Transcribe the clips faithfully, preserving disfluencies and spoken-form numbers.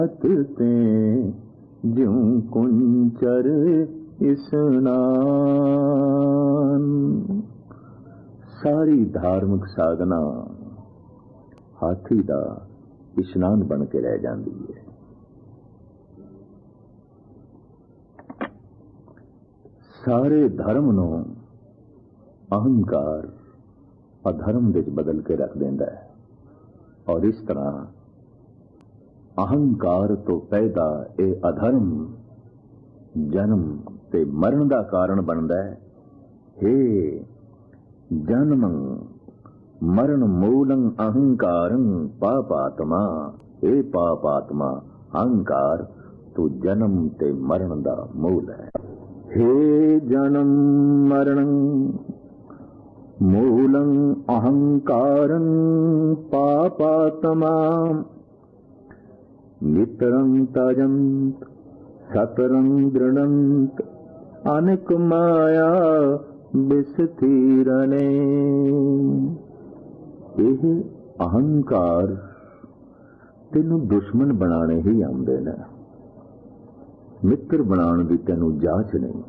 ते ज्यों कुंचर इस्नान। सारी धार्मिक साधना हाथी दा इशनान बन के रह जाती है। सारे धर्म नूं अहंकार अधर्म विच बदल के रख देंदा है और इस तरह अहंकार तो पैदा ये अधर्म जन्म ते मरण का कारण बनता है। हे जन्म मरण मूलं अहंकारं पापात्मा, हे पापात्मा अहंकार तू जन्म ते मरण का मूल है। हे जन्म मरण मूलं अहंकारं पापात्मा, नितरं तजंत सतरं दृढ़ंत अनेक माया विस्तीरणे। यह अहंकार तेनू दुश्मन बनाने ही आंदे ने, मित्र बनाने की तेनू जाच नहीं।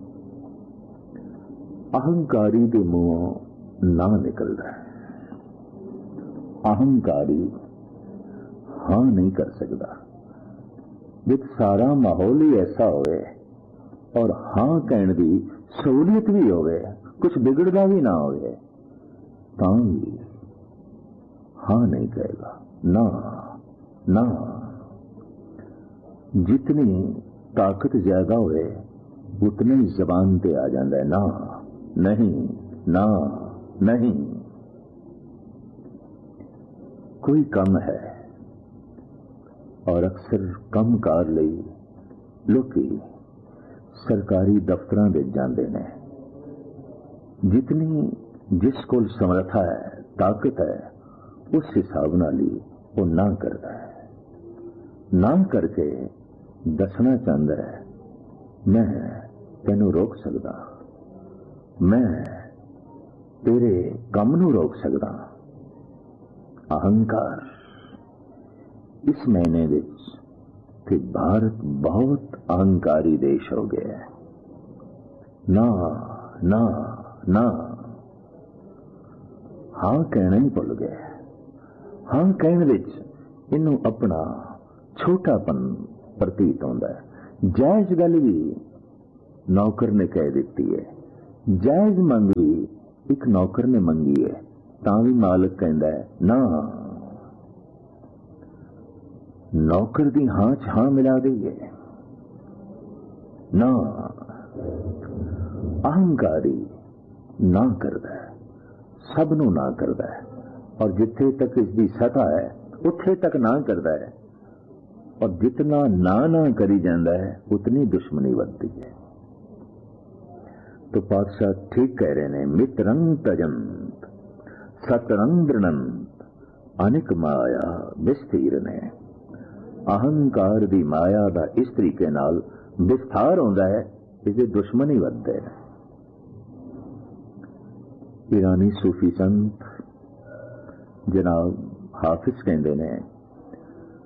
अहंकारी के मुंहों ना निकलता है। अहंकारी हाँ नहीं कर सकता। जब सारा माहौल ही ऐसा होवे और हाँ कहने की सहूलियत भी होवे, कुछ बिगड़ता भी ना होवे, तां भी हाँ नहीं कहेगा। ना ना, जितनी ताकत ज्यादा होवे उतने ही जबान पे आ जाता है ना नहीं ना नहीं। कोई कम है और अक्सर कम कार लई लोकी सरकारी दफ्तरां विच जांदे ने। जितनी जिस कोल समर्था है, ताकत है, उस हिसाब नाल ही वो ना करता है। ना करके दसना चाहता है मैं तेनू रोक सकदा, मैं तेरे काम नू रोक सकदा। अहंकार इस महीने विच कि भारत बहुत अहंकारी देश हो गया है। ना ना ना, हाँ कहना ही भुल गए। हाँ कहने विच इनू अपना छोटापन प्रतीत होता है। जायज गल भी नौकर ने कह दी है, जायज मंग भी एक नौकर ने मंगी है, तां भी मालिक कहता है ना। नौकर दी हाँ च हाँ मिला दी है ना। अहंकारी ना करता है, सब नू ना करता है और जिथे तक इसकी सतह है उथे तक ना करता है और जितना ना ना करी जाता है उतनी दुश्मनी बढ़ती है। तो पातशाह ठीक कह रहे ने, मित्रं तजंत सतरं दृढ़ंत अनेक माया विस्तीरणे। अहंकार दी माया दा इस तरीके नाल विस्तार होंदा है, इसे दुश्मन ही बढ़ते हैं। ईरानी सूफी संत जनाब हाफिज कहते हैं